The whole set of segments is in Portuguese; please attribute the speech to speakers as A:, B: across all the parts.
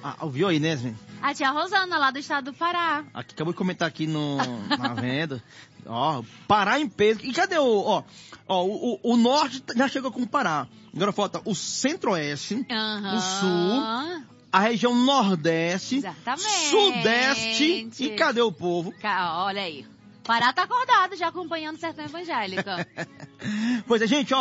A: Ouviu aí, né, Yasmin?
B: A tia Rosana, lá do estado do Pará.
A: Aqui, acabou de comentar aqui na venda. Ó, Pará em peso. E cadê o norte já chegou com o Pará. Agora falta o centro-oeste, o sul, a região nordeste,
B: exatamente,
A: sudeste. E cadê o povo?
B: Olha aí. Pará tá acordado já acompanhando o Sertão Evangélico.
A: Pois é, gente,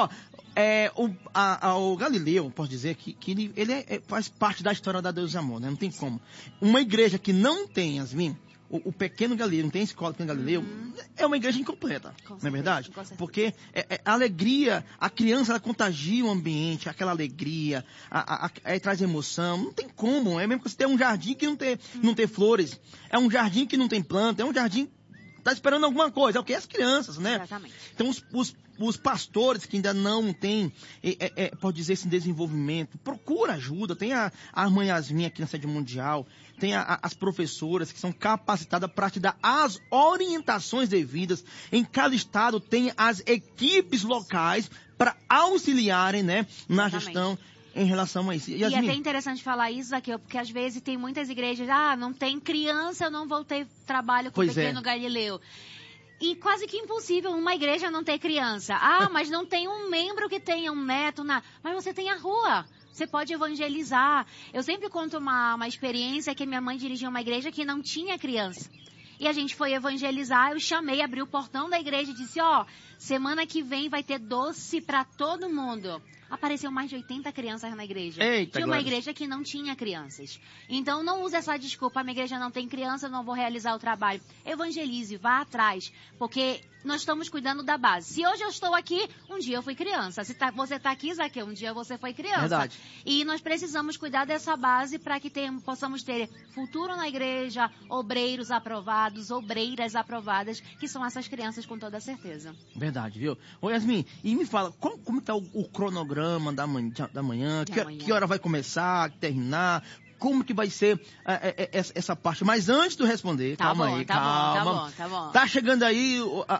A: o Galileu, posso dizer que ele faz parte da história da Deus e Amor, né? Não tem como. Uma igreja que não tem, Yasmin, o pequeno Galileu, não tem escola pequeno Galileu, é uma igreja incompleta, não é verdade? Porque a alegria, a criança, ela contagia o ambiente, aquela alegria, traz emoção, não tem como. É mesmo que você tem um jardim que não tem flores, é um jardim que não tem planta, é um jardim tá esperando alguma coisa, é o que? As crianças, né?
B: Exatamente.
A: Então, os pastores que ainda não têm, pode dizer, esse desenvolvimento, procura ajuda. Tem a irmã Yasmin aqui na sede mundial, tem as professoras que são capacitadas para te dar as orientações devidas. Em cada estado tem as equipes locais para auxiliarem, né, na gestão em relação a isso.
B: Yasmin. E é até interessante falar isso aqui, porque às vezes tem muitas igrejas, não tem criança, eu não vou ter trabalho com o pequeno Galileu. E quase que impossível uma igreja não ter criança. Mas não tem um membro que tenha um neto, mas você tem a rua. Você pode evangelizar. Eu sempre conto uma experiência que minha mãe dirigia uma igreja que não tinha criança. E a gente foi evangelizar, eu chamei, abri o portão da igreja e disse, semana que vem vai ter doce para todo mundo. Apareceu mais de 80 crianças na igreja.
A: Eita,
B: tinha uma igreja que não tinha crianças. Então não use essa desculpa, a minha igreja não tem criança, eu não vou realizar o trabalho. Evangelize, vá atrás, porque nós estamos cuidando da base. Se hoje eu estou aqui, um dia eu fui criança. Se você está aqui, Zaqueu, um dia você foi criança.
A: Verdade.
B: E nós precisamos cuidar dessa base para que possamos ter futuro na igreja, obreiros aprovados, obreiras aprovadas, que são essas crianças com toda certeza.
A: Verdade, viu? Ô Yasmin, e me fala, como está o cronograma da manhã? Que hora vai começar, terminar? Como que vai ser essa parte? Mas antes de eu responder, calma.
B: Tá bom.
A: Tá chegando aí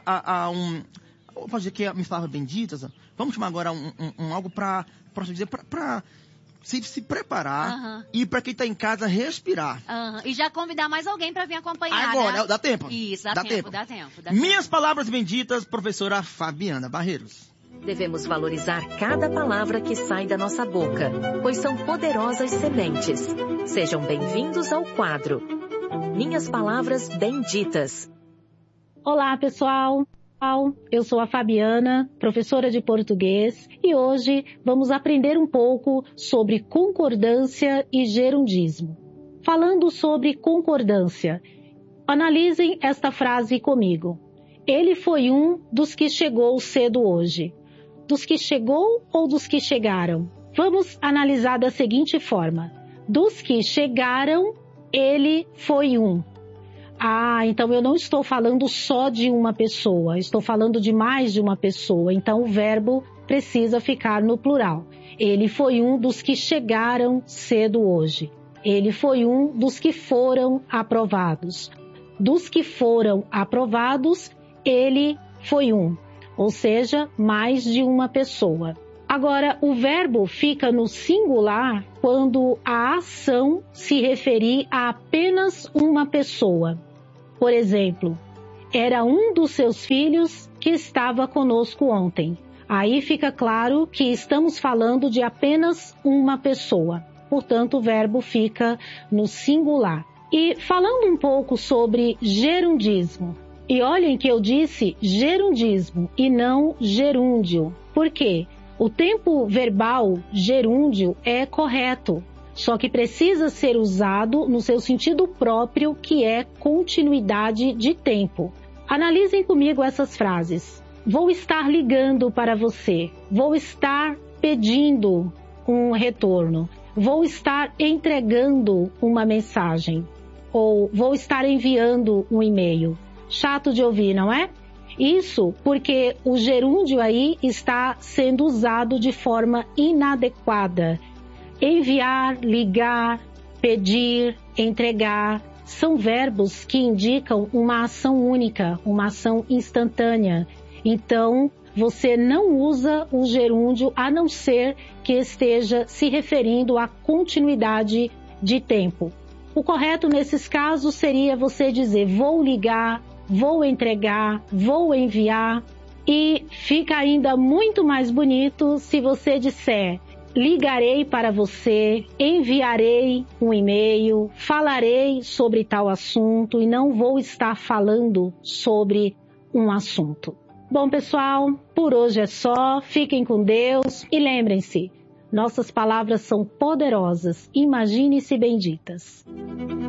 A: vou fazer aqui as minhas palavras benditas. Vamos chamar agora algo para dizer, para se preparar e para quem está em casa respirar.
B: E já convidar mais alguém para vir acompanhar.
A: Agora,
B: né?
A: Dá tempo.
B: Isso, dá tempo.
A: Minhas palavras benditas, professora Fabiana Barreiros.
C: Devemos valorizar cada palavra que sai da nossa boca, pois são poderosas sementes. Sejam bem-vindos ao quadro Minhas Palavras Benditas.
D: Olá, pessoal. Eu sou a Fabiana, professora de português, e hoje vamos aprender um pouco sobre concordância e gerundismo. Falando sobre concordância, analisem esta frase comigo. Ele foi um dos que chegou cedo hoje. Dos que chegou ou dos que chegaram? Vamos analisar da seguinte forma. Dos que chegaram, ele foi um. Então eu não estou falando só de uma pessoa, estou falando de mais de uma pessoa. Então o verbo precisa ficar no plural. Ele foi um dos que chegaram cedo hoje. Ele foi um dos que foram aprovados. Dos que foram aprovados, ele foi um. Ou seja, mais de uma pessoa. Agora, o verbo fica no singular quando a ação se referir a apenas uma pessoa. Por exemplo, era um dos seus filhos que estava conosco ontem. Aí fica claro que estamos falando de apenas uma pessoa. Portanto, o verbo fica no singular. E falando um pouco sobre gerundismo. E olhem que eu disse gerundismo e não gerúndio. Por quê? O tempo verbal gerúndio é correto, só que precisa ser usado no seu sentido próprio, que é continuidade de tempo. Analisem comigo essas frases. Vou estar ligando para você. Vou estar pedindo um retorno. Vou estar entregando uma mensagem. Ou vou estar enviando um e-mail. Chato de ouvir, não é? Isso porque o gerúndio aí está sendo usado de forma inadequada. Enviar, ligar, pedir, entregar, são verbos que indicam uma ação única, uma ação instantânea. Então, você não usa o gerúndio a não ser que esteja se referindo à continuidade de tempo. O correto nesses casos seria você dizer vou ligar, vou entregar, vou enviar. E fica ainda muito mais bonito se você disser ligarei para você, enviarei um e-mail, falarei sobre tal assunto e não vou estar falando sobre um assunto. Bom, pessoal, por hoje é só. Fiquem com Deus e lembrem-se, nossas palavras são poderosas. Imagine-se benditas.